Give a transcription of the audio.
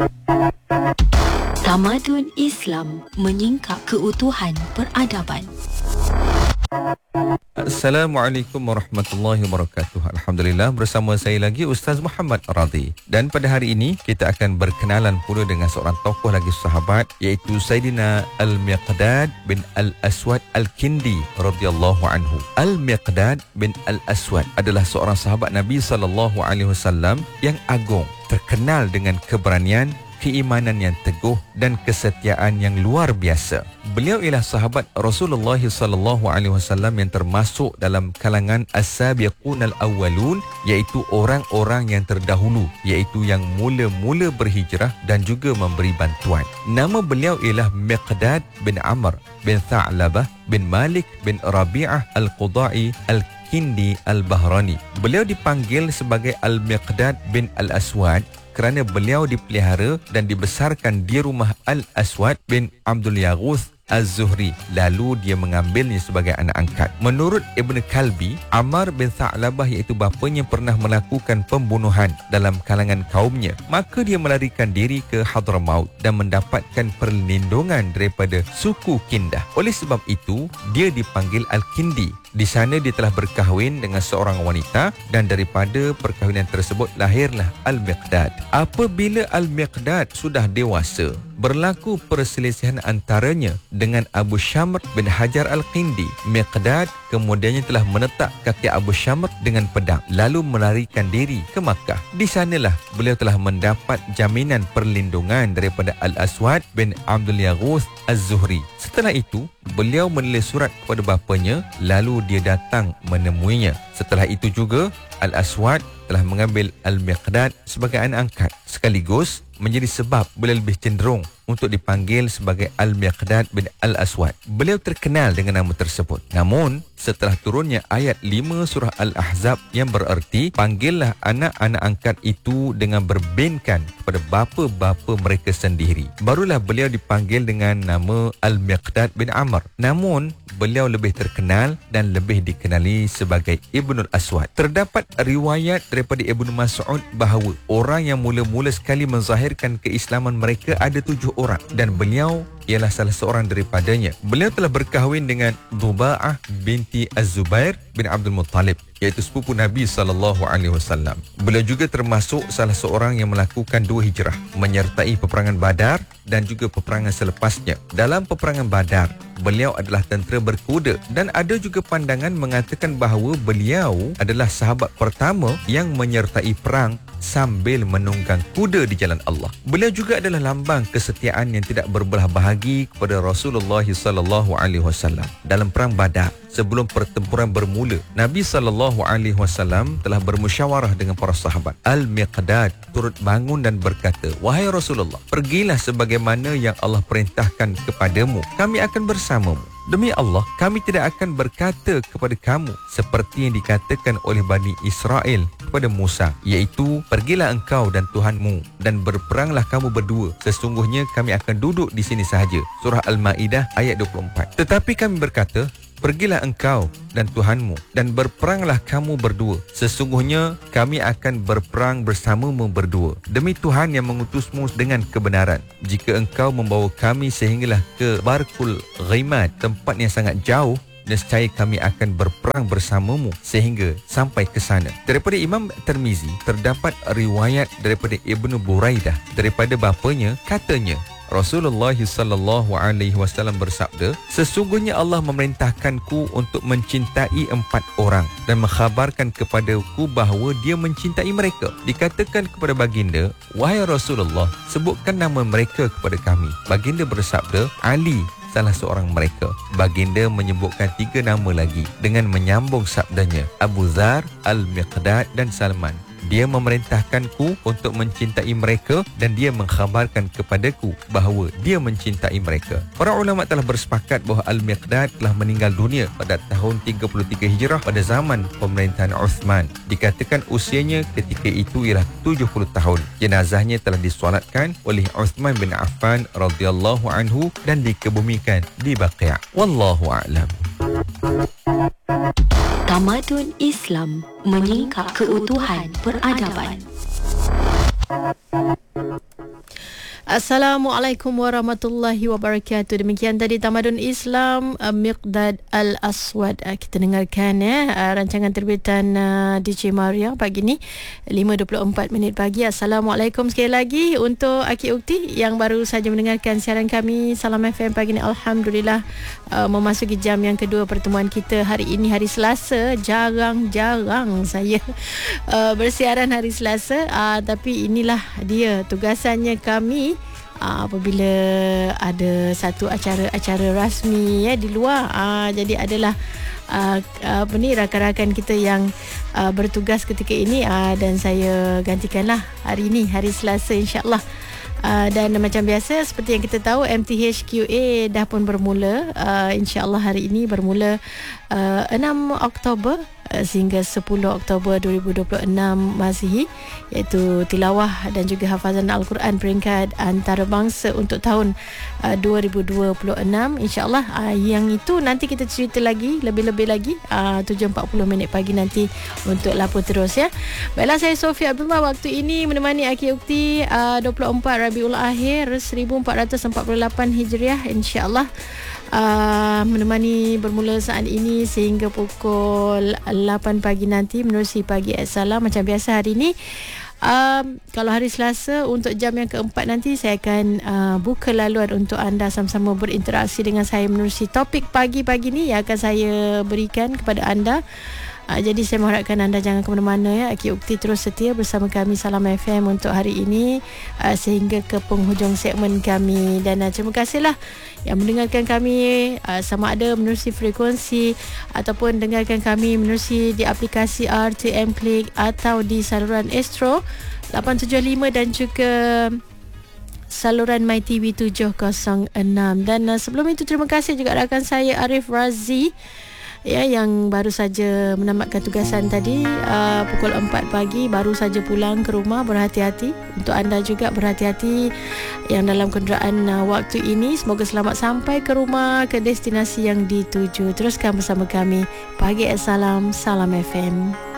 Tamadun Islam menyingkap keutuhan peradaban. Assalamualaikum warahmatullahi wabarakatuh. Alhamdulillah, bersama saya lagi Ustaz Muhammad Radhi. Dan pada hari ini kita akan berkenalan pula dengan seorang tokoh lagi sahabat, iaitu Sayyidina Al-Miqdad bin Al-Aswad Al-Kindi radhiyallahu anhu. Al-Miqdad bin Al-Aswad adalah seorang sahabat Nabi SAW yang agung, terkenal dengan keberanian, keimanan yang teguh dan kesetiaan yang luar biasa. Beliau ialah sahabat Rasulullah SAW yang termasuk dalam kalangan as-sabiqun al-awwalun, iaitu orang-orang yang terdahulu, iaitu yang mula-mula berhijrah dan juga memberi bantuan. Nama beliau ialah Miqdad bin Amr bin Tha'labah bin Malik bin Rabi'ah al-Qudai al-Kindi al-Bahrani. Beliau dipanggil sebagai Al-Miqdad bin Al-Aswad kerana beliau dipelihara dan dibesarkan di rumah Al-Aswad bin Abdul Yaghuth Az-Zuhri, lalu dia mengambilnya sebagai anak angkat. Menurut Ibn Kalbi, Amr bin Tha'labah, iaitu bapanya, pernah melakukan pembunuhan dalam kalangan kaumnya. Maka dia melarikan diri ke Hadramaut dan mendapatkan perlindungan daripada suku Kindah. Oleh sebab itu, dia dipanggil Al-Kindi. Di sana dia telah berkahwin dengan seorang wanita dan daripada perkahwinan tersebut lahirlah Al-Miqdad. Apabila Al-Miqdad sudah dewasa, berlaku perselisihan antaranya dengan Abu Syamr bin Hajar Al-Kindi. Miqdad kemudiannya telah menetak kaki Abu Syamr dengan pedang, lalu melarikan diri ke Makkah. Di sanalah beliau telah mendapat jaminan perlindungan daripada Al-Aswad bin Abdul Yaghuth Az-Zuhri. Setelah itu, beliau menulis surat kepada bapanya, lalu dia datang menemuinya. Setelah itu juga, Al-Aswad telah mengambil Al-Miqdad sebagai anak angkat, sekaligus menjadi sebab beliau lebih cenderung untuk dipanggil sebagai Al-Miqdad bin Al-Aswad. Beliau terkenal dengan nama tersebut. Namun, setelah turunnya ayat 5 surah Al-Ahzab yang bererti, panggillah anak-anak angkat itu dengan berbinkan kepada bapa-bapa mereka sendiri, barulah beliau dipanggil dengan nama Al-Miqdad bin Amr. Namun, beliau lebih terkenal dan lebih dikenali sebagai Ibnul Aswad. Terdapat riwayat daripada Ibnu Mas'ud bahawa orang yang mula-mula sekali menzahirkan keislaman mereka ada 7 orang dan beliau ialah salah seorang daripadanya. Beliau telah berkahwin dengan Dhuba'ah binti Az-Zubair bin Abdul Muttalib, iaitu sepupu Nabi SAW. Beliau juga termasuk salah seorang yang melakukan 2 hijrah, menyertai peperangan Badar dan juga peperangan selepasnya. Dalam peperangan Badar, beliau adalah tentera berkuda dan ada juga pandangan mengatakan bahawa beliau adalah sahabat pertama yang menyertai perang sambil menunggang kuda di jalan Allah. Beliau juga adalah lambang kesetiaan yang tidak berbelah bahagi kepada Rasulullah SAW. Dalam perang Badar, sebelum pertempuran bermula, Nabi SAW telah bermusyawarah dengan para sahabat. Al-Miqdad turut bangun dan berkata, "Wahai Rasulullah, pergilah sebagaimana yang Allah perintahkan kepadamu. Kami akan bersamamu. Demi Allah, kami tidak akan berkata kepada kamu seperti yang dikatakan oleh Bani Israel kepada Musa, iaitu, pergilah engkau dan Tuhanmu dan berperanglah kamu berdua. Sesungguhnya kami akan duduk di sini sahaja." Surah Al-Ma'idah ayat 24. Tetapi kami berkata, pergilah engkau dan Tuhanmu dan berperanglah kamu berdua. Sesungguhnya kami akan berperang bersamamu berdua. Demi Tuhan yang mengutusmu dengan kebenaran, jika engkau membawa kami sehinggalah ke Barkul Ghimad, tempat yang sangat jauh, nescaya kami akan berperang bersamamu sehingga sampai ke sana. Daripada Imam Tirmizi, terdapat riwayat daripada Ibnu Buraidah daripada bapanya, katanya, Rasulullah SAW bersabda, "Sesungguhnya Allah memerintahkanku untuk mencintai 4 orang dan mengkhabarkan kepadaku bahawa dia mencintai mereka." Dikatakan kepada baginda, "Wahai Rasulullah, sebutkan nama mereka kepada kami." Baginda bersabda, "Ali salah seorang mereka." Baginda menyebutkan 3 nama lagi dengan menyambung sabdanya, Abu Dzar, Al-Miqdad dan Salman. Dia memerintahkanku untuk mencintai mereka dan dia mengkhabarkan kepadaku bahawa dia mencintai mereka. Para ulama telah bersepakat bahawa Al-Miqdad telah meninggal dunia pada tahun 33 Hijrah pada zaman pemerintahan Uthman. Dikatakan usianya ketika itu ialah 70 tahun. Jenazahnya telah disolatkan oleh Uthman bin Affan radhiyallahu anhu dan dikebumikan di Baqi'. Wallahu a'lam. Tamadun Islam menyingkap keutuhan peradaban. Assalamualaikum warahmatullahi wabarakatuh. Demikian tadi Tamadun Islam, Miqdad Al-Aswad. Kita dengarkan rancangan terbitan DJ Maria pagi ni 5.24 pagi. Assalamualaikum sekali lagi untuk Aki Ukti yang baru saja mendengarkan siaran kami Salam FM pagi ni. Alhamdulillah memasuki jam yang kedua pertemuan kita hari ini, hari Selasa. Jarang-jarang saya bersiaran hari Selasa, tapi inilah dia tugasannya kami apabila ada satu acara rasmi di luar. Jadi adalah rakan-rakan kita yang bertugas ketika ini, dan saya gantikanlah hari ini, hari Selasa, insya-Allah. Dan macam biasa, seperti yang kita tahu, MTHQA dah pun bermula. InsyaAllah hari ini bermula 6 Oktober sehingga 10 Oktober 2026 Masihi, iaitu tilawah dan juga hafazan Al-Quran peringkat antarabangsa untuk tahun 2026. InsyaAllah yang itu nanti kita cerita lagi, lebih-lebih lagi 7.40 pagi nanti untuk lapor terus ya. Baiklah, saya Sofia Abdullah waktu ini menemani Aki Ukti 24 Rabiul Akhir 1448 Hijriah, insyaAllah. Menemani bermula saat ini sehingga pukul 8 pagi nanti menerusi Pagi Assalam. Macam biasa hari ini, kalau hari Selasa untuk jam yang keempat nanti saya akan buka laluan untuk anda sama-sama berinteraksi dengan saya menerusi topik pagi-pagi ni yang akan saya berikan kepada anda. Jadi saya mengharapkan anda jangan ke mana-mana ya. Aki Ukti terus setia bersama kami Salam FM untuk hari ini sehingga ke penghujung segmen kami. Dan terima kasihlah yang mendengarkan kami sama ada menerusi frekuensi ataupun dengarkan kami menerusi di aplikasi RTM Click atau di saluran Astro 875 dan juga saluran MyTV 706. Dan sebelum itu terima kasih juga rakan saya Arif Razi yang baru saja menamatkan tugasan tadi pukul 4 pagi, baru saja pulang ke rumah. Berhati-hati, untuk anda juga berhati-hati yang dalam kenderaan waktu ini. Semoga selamat sampai ke rumah, ke destinasi yang dituju. Teruskan bersama kami Pagi Assalam Salam FM.